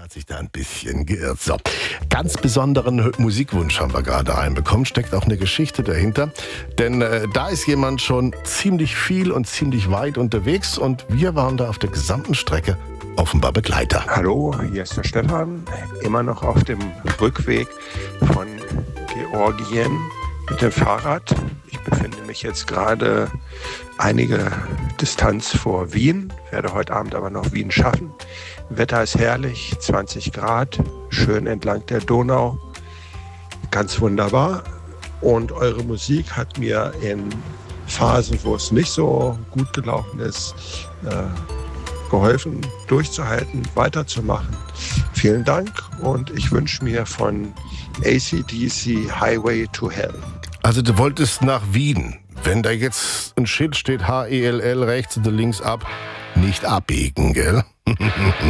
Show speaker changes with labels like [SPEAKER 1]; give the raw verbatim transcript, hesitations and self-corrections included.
[SPEAKER 1] hat sich da ein bisschen geirrt. So, ganz besonderen Musikwunsch haben wir gerade einbekommen. Steckt auch eine Geschichte dahinter. Denn äh, da ist jemand schon ziemlich viel und ziemlich weit unterwegs. Und wir waren da auf der gesamten Strecke offenbar Begleiter.
[SPEAKER 2] Hallo, hier ist der Stefan. Immer noch auf dem Rückweg von Georgien mit dem Fahrrad. Ich befinde mich jetzt gerade einige Distanz vor Wien. Werde heute Abend aber noch Wien schaffen. Wetter ist herrlich, zwanzig Grad, schön entlang der Donau. Ganz wunderbar. Und eure Musik hat mir in Phasen, wo es nicht so gut gelaufen ist, äh, geholfen, durchzuhalten, weiterzumachen. Vielen Dank und ich wünsche mir von A C D C Highway to Hell.
[SPEAKER 1] Also du wolltest nach Wien. Wenn da jetzt ein Schild steht, H E L L rechts oder links ab, nicht abbiegen, gell?